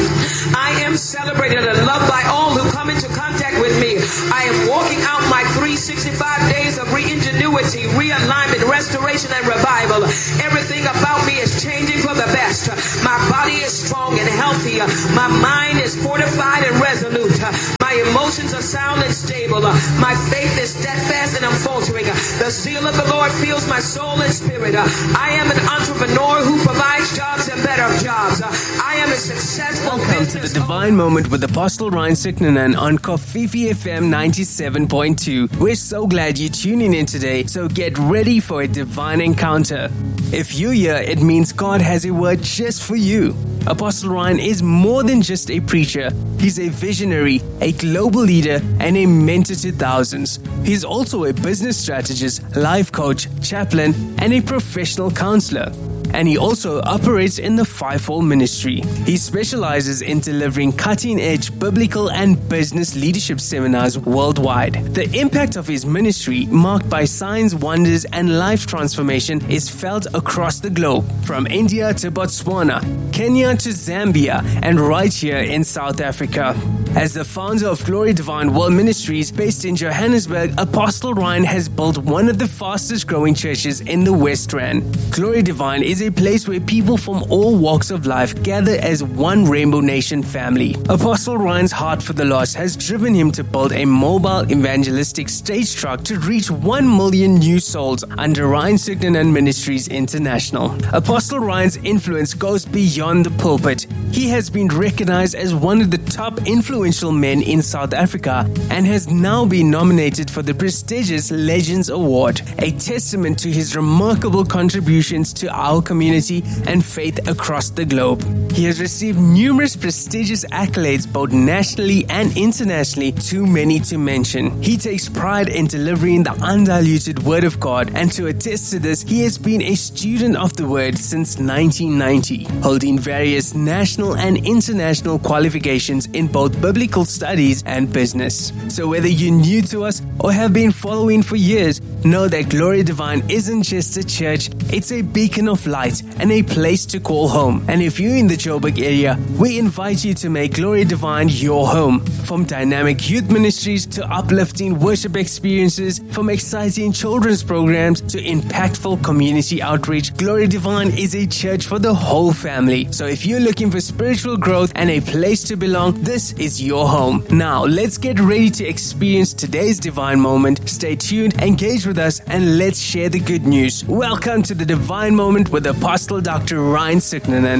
I am celebrated and loved by all who come into contact with me. I am walking out my three hundred sixty-five days of re-ingenuity, realignment, restoration, and revival. Everything about me is changing for the best. My body is strong and healthy. My mind is fortified and resolute. My emotions are sound and stable. My faith is steadfast and unfaltering. The zeal of the Lord fills my soul and spirit. I am an entrepreneur who provides jobs and better jobs. I am a successful Welcome to the Divine Moment with Apostle Ryan Siknanen on Kofifi F M ninety-seven point two. We're so glad you're tuning in today, so get ready for a divine encounter. If you're here, it means God has a word just for you. Apostle Ryan is more than just a preacher. He's a visionary, a global leader, and a mentor to thousands. He's also a business strategist, life coach, chaplain, and a professional counselor. And he also operates in the fivefold ministry. He specializes in delivering cutting-edge biblical and business leadership seminars worldwide. The impact of his ministry, marked by signs, wonders, and life transformation, is felt across the globe, from India to Botswana, Kenya to Zambia, and right here in South Africa. As the founder of Glory Divine World Ministries, based in Johannesburg, Apostle Ryan has built one of the fastest growing churches in the West Rand. Glory Divine is a place where people from all walks of life gather as one Rainbow Nation family. Apostle Ryan's heart for the lost has driven him to build a mobile evangelistic stage truck to reach one million new souls under Ryan Siknanen Ministries International. Apostle Ryan's influence goes beyond the pulpit. He has been recognized as one of the top influential men in South Africa and has now been nominated for the prestigious Legends Award, a testament to his remarkable contributions to our community and faith across the globe. He has received numerous prestigious accolades both nationally and internationally, too many to mention. He takes pride in delivering the undiluted Word of God, and to attest to this, he has been a student of the Word since nineteen ninety, holding various national and international qualifications in both biblical studies and business. So whether you're new to us or have been following for years, know that Glory Divine isn't just a church, it's a beacon of light and a place to call home. And if you're in the Joburg area, we invite you to make Glory Divine your home. From dynamic youth ministries to uplifting worship experiences, from exciting children's programs to impactful community outreach, Glory Divine is a church for the whole family. So if you're looking for spiritual growth and a place to belong, this is your home. Now, let's get ready to experience today's divine moment. Stay tuned, engage with us, and let's share the good news. Welcome to the Divine Moment with Apostle Doctor Ryan Siknanen.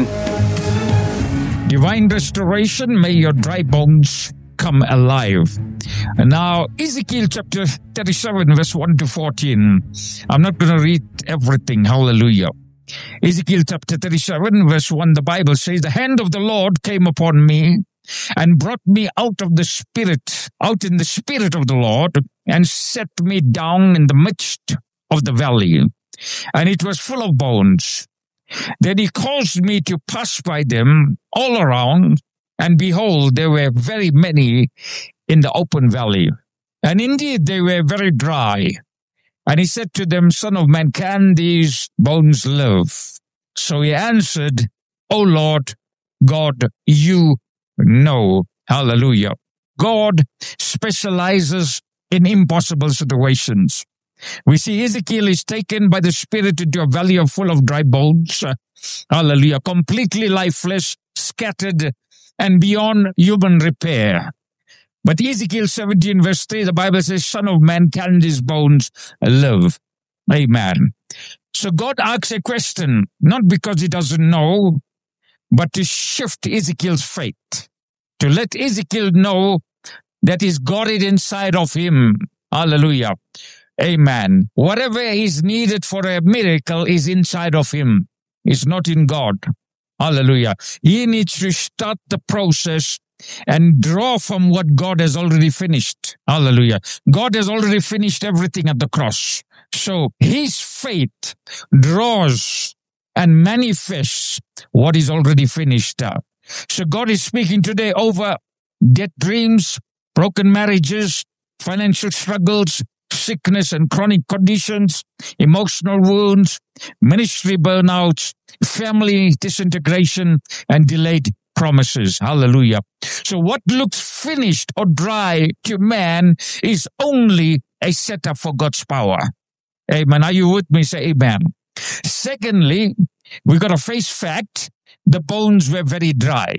Divine restoration, may your dry bones come alive. And now, Ezekiel chapter thirty-seven, verse one to fourteen. I'm not going to read everything. Hallelujah. Ezekiel chapter thirty-seven, verse one, the Bible says, "The hand of the Lord came upon me and brought me out of the spirit, out in the spirit of the Lord, and set me down in the midst of the valley. And it was full of bones. Then he caused me to pass by them all around, and behold, there were very many in the open valley. And indeed they were very dry. And he said to them, Son of man, can these bones live? So he answered, O Lord God, you know." Hallelujah. God specializes in impossible situations. We see Ezekiel is taken by the Spirit into a valley of full of dry bones. Hallelujah. Completely lifeless, scattered, and beyond human repair. But Ezekiel seventeen verse three, the Bible says, Son of man, can these bones live? Amen. So God asks a question, not because he doesn't know, but to shift Ezekiel's faith. To let Ezekiel know that he's got it inside of him. Hallelujah. Amen. Whatever is needed for a miracle is inside of him. It's not in God. Hallelujah. He needs to start the process and draw from what God has already finished. Hallelujah. God has already finished everything at the cross. So his faith draws and manifests what is already finished. So God is speaking today over dead dreams, broken marriages, financial struggles, sickness and chronic conditions, emotional wounds, ministry burnouts, family disintegration, and delayed promises. Hallelujah. So what looks finished or dry to man is only a setup for God's power. Amen. Are you with me? Say amen. Secondly, we got to face fact. The bones were very dry.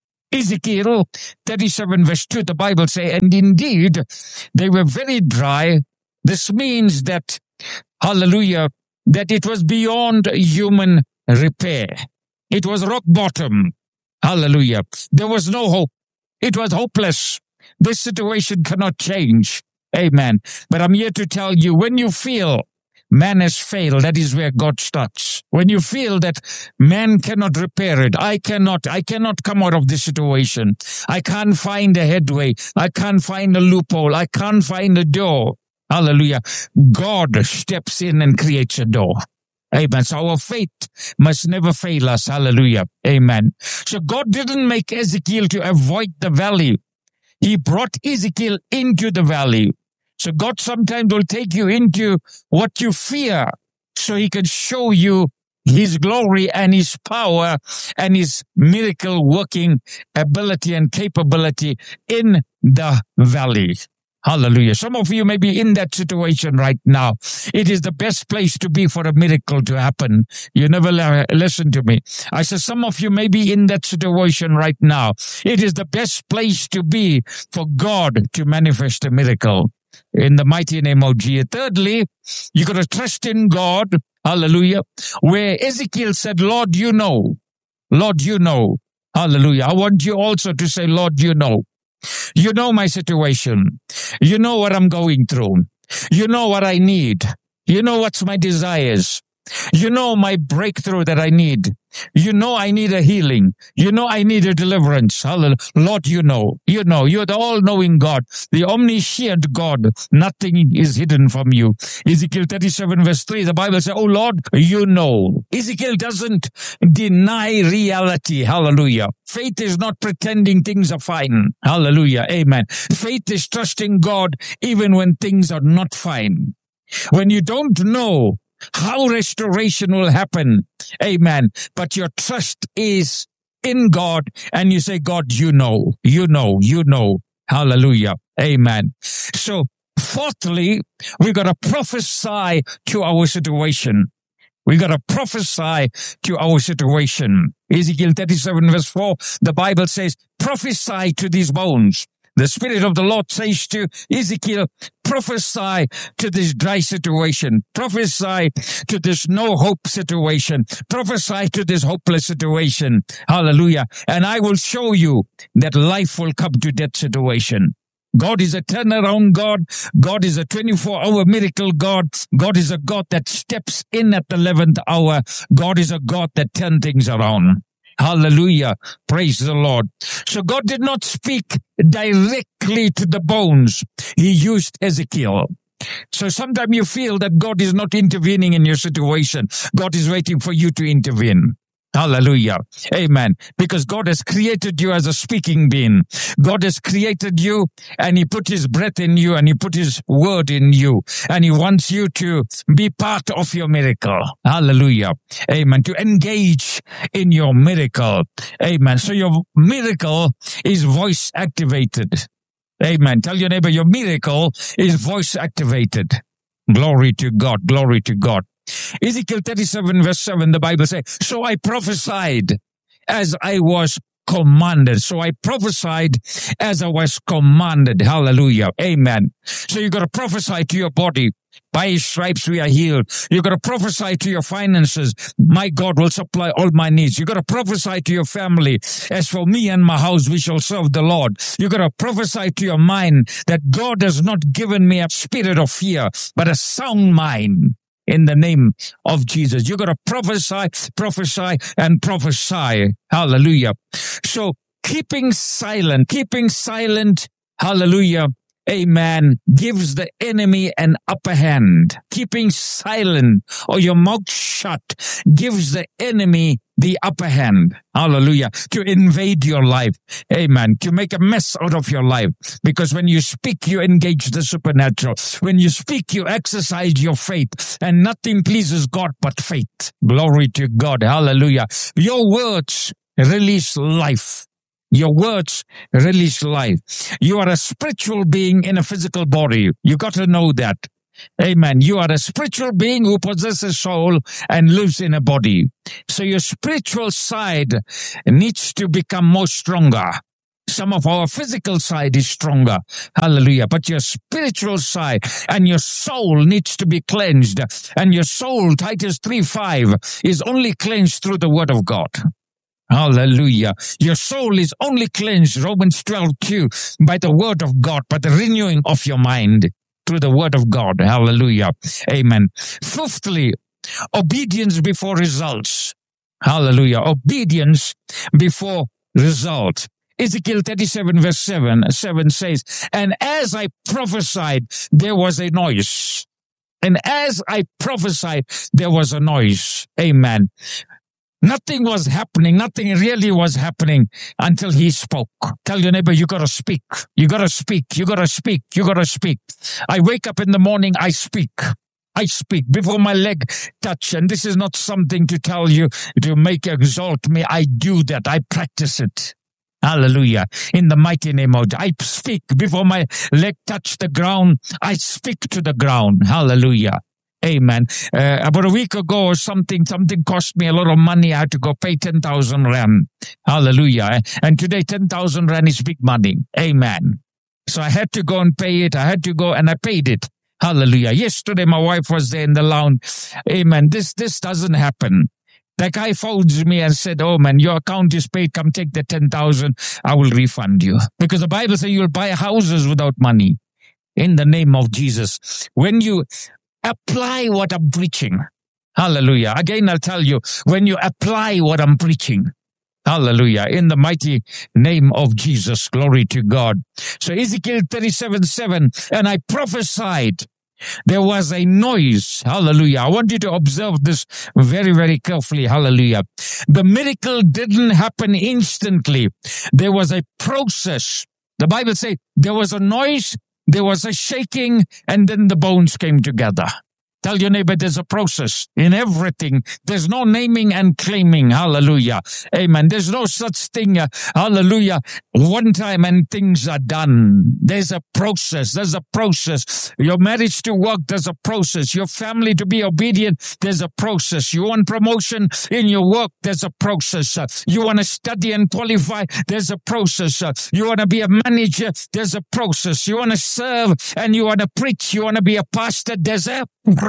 Ezekiel thirty-seven verse two, the Bible says, and indeed they were very dry. This means that, hallelujah, that it was beyond human repair. It was rock bottom. Hallelujah. There was no hope. It was hopeless. This situation cannot change. Amen. But I'm here to tell you, when you feel man has failed, that is where God starts. When you feel that man cannot repair it, I cannot, I cannot come out of this situation. I can't find a headway. I can't find a loophole. I can't find a door. Hallelujah. God steps in and creates a door. Amen. So our faith must never fail us. Hallelujah. Amen. So God didn't make Ezekiel to avoid the valley. He brought Ezekiel into the valley. So God sometimes will take you into what you fear so he can show you his glory and his power and his miracle working ability and capability in the valley. Hallelujah. Some of you may be in that situation right now. It is the best place to be for a miracle to happen. You never la- listen to me. I said some of you may be in that situation right now. It is the best place to be for God to manifest a miracle. In the mighty name of Jesus. Thirdly, you got to trust in God. Hallelujah. Where Ezekiel said, Lord, you know. Lord, you know. Hallelujah. I want you also to say, Lord, you know. You know my situation. You know what I'm going through. You know what I need. You know what's my desires. You know my breakthrough that I need. You know I need a healing. You know I need a deliverance. Hallelujah. Lord, you know. You know. You're the all-knowing God, the omniscient God. Nothing is hidden from you. Ezekiel thirty-seven verse three, the Bible says, oh Lord, you know. Ezekiel doesn't deny reality. Hallelujah. Faith is not pretending things are fine. Hallelujah. Amen. Faith is trusting God even when things are not fine. When you don't know how restoration will happen. Amen. But your trust is in God and you say, God, you know, you know, you know. Hallelujah. Amen. So fourthly, we got to prophesy to our situation. We got to prophesy to our situation. Ezekiel thirty-seven verse four, the Bible says, prophesy to these bones. The Spirit of the Lord says to Ezekiel, prophesy to this dry situation. Prophesy to this no hope situation. Prophesy to this hopeless situation. Hallelujah. And I will show you that life will come to that situation. God is a turnaround God. God is a twenty-four hour miracle God. God is a God that steps in at the eleventh hour. God is a God that turns things around. Hallelujah. Praise the Lord. So God did not speak directly to the bones. He used Ezekiel. So sometimes you feel that God is not intervening in your situation. God is waiting for you to intervene. Hallelujah. Amen. Because God has created you as a speaking being. God has created you and he put his breath in you and he put his word in you. And he wants you to be part of your miracle. Hallelujah. Amen. To engage in your miracle. Amen. So your miracle is voice activated. Amen. Tell your neighbor your miracle is voice activated. Glory to God. Glory to God. Ezekiel thirty-seven verse seven, the Bible says, so I prophesied as I was commanded. So I prophesied as I was commanded. Hallelujah. Amen. So you got to prophesy to your body. By his stripes we are healed. You got to prophesy to your finances. My God will supply all my needs. You got to prophesy to your family. As for me and my house, we shall serve the Lord. You got to prophesy to your mind that God has not given me a spirit of fear, but a sound mind. In the name of Jesus. You got to prophesy, prophesy, and prophesy. Hallelujah. So keeping silent, keeping silent, hallelujah, amen, gives the enemy an upper hand. Keeping silent or your mouth shut gives the enemy the upper hand. Hallelujah. To invade your life. Amen. To make a mess out of your life. Because when you speak, you engage the supernatural. When you speak, you exercise your faith. And nothing pleases God but faith. Glory to God. Hallelujah. Your words release life. Your words release life. You are a spiritual being in a physical body. You got to know that. Amen. You are a spiritual being who possesses a soul and lives in a body. So your spiritual side needs to become more stronger. Some of our physical side is stronger. Hallelujah. But your spiritual side and your soul needs to be cleansed. And your soul, Titus three five, is only cleansed through the word of God. Hallelujah. Your soul is only cleansed, Romans twelve two, by the word of God, by the renewing of your mind through the word of God. Hallelujah. Amen. Fifthly, obedience before results. Hallelujah. Obedience before result. Ezekiel thirty-seven verse seven, seven says, and as I prophesied, there was a noise. And as I prophesied, there was a noise. Amen. Nothing was happening. Nothing really was happening until he spoke. Tell your neighbor, you gotta speak. You gotta speak. You gotta speak. You gotta speak. I wake up in the morning, I speak. I speak before my leg touch. And this is not something to tell you to make exalt me. I do that. I practice it. Hallelujah. In the mighty name of God. I speak before my leg touch the ground. I speak to the ground. Hallelujah. Amen. Uh, about a week ago or something, something cost me a lot of money. I had to go pay ten thousand rand. Hallelujah. And today ten thousand rand is big money. Amen. So I had to go and pay it. I had to go and I paid it. Hallelujah. Yesterday my wife was there in the lounge. Amen. This, this doesn't happen. The guy phones me and said, oh man, your account is paid. Come take the ten thousand. I will refund you. Because the Bible says you'll buy houses without money. In the name of Jesus. When you apply what I'm preaching. Hallelujah. Again, I'll tell you, when you apply what I'm preaching. Hallelujah. In the mighty name of Jesus. Glory to God. So Ezekiel thirty-seven seven, and I prophesied. There was a noise. Hallelujah. I want you to observe this very, very carefully. Hallelujah. The miracle didn't happen instantly. There was a process. The Bible says there was a noise. There was a shaking, and then the bones came together. Tell your neighbor there's a process in everything. There's no naming and claiming. Hallelujah. Amen. There's no such thing. Uh, hallelujah. One time and things are done. There's a process. There's a process. Your marriage to work, there's a process. Your family to be obedient, there's a process. You want promotion in your work, there's a process. Uh, you want to study and qualify, there's a process. Uh, you want to be a manager, there's a process. You want to serve and you want to preach, you want to be a pastor, there's a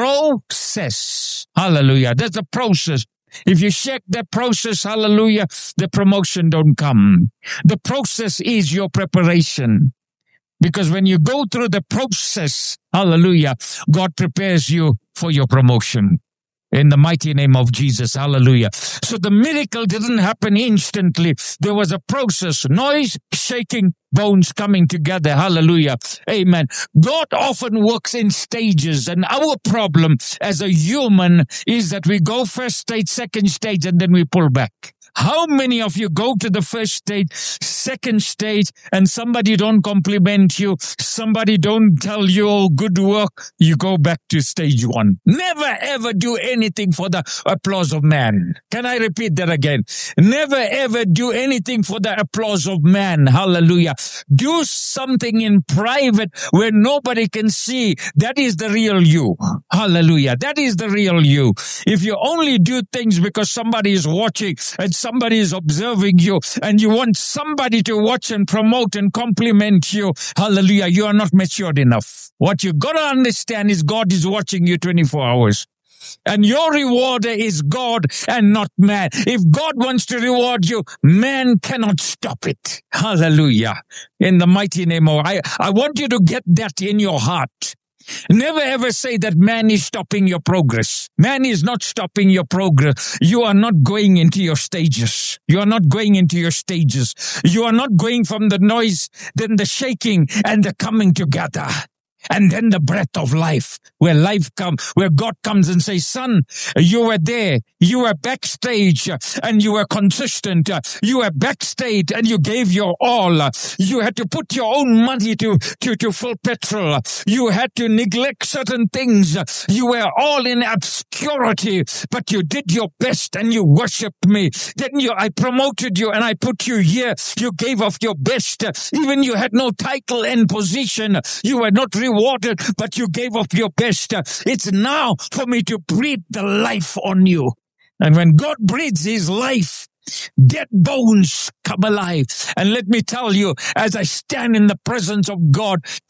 process. Hallelujah. There's a process. If you check that process, hallelujah, the promotion don't come. The process is your preparation. Because when you go through the process, hallelujah, God prepares you for your promotion. In the mighty name of Jesus, hallelujah. So the miracle didn't happen instantly. There was a process, noise, shaking, bones coming together, hallelujah, amen. God often works in stages, and our problem as a human is that we go first stage, second stage, and then we pull back. How many of you go to the first stage, second stage, and somebody don't compliment you, somebody don't tell you, oh, good work, you go back to stage one. Never ever do anything for the applause of man. Can I repeat that again? Never ever do anything for the applause of man. Hallelujah. Do something in private where nobody can see. That is the real you. Hallelujah. That is the real you. If you only do things because somebody is watching and somebody is observing you and you want somebody to watch and promote and compliment you, hallelujah, you are not matured enough. What you got to understand is God is watching you twenty-four hours. And your rewarder is God and not man. If God wants to reward you, man cannot stop it. Hallelujah. In the mighty name of, I, I want you to get that in your heart. Never ever say that man is stopping your progress. Man is not stopping your progress. You are not going into your stages. You are not going into your stages. You are not going from the noise, then the shaking, and the coming together. And then the breath of life, where life comes, where God comes and says, son, you were there, you were backstage, and you were consistent, you were backstage, and you gave your all. You had to put your own money to, to, to fill petrol. You had to neglect certain things. You were all in obscurity, but you did your best, and you worshipped me. Then you, I promoted you, and I put you here. You gave of your best. Even you had no title and position. You were not rewarded. Rewarded, but you gave of your best. It's now for me to breathe the life on you. And when God breathes his life, dead bones come alive. And let me tell you, as I stand in the presence of God,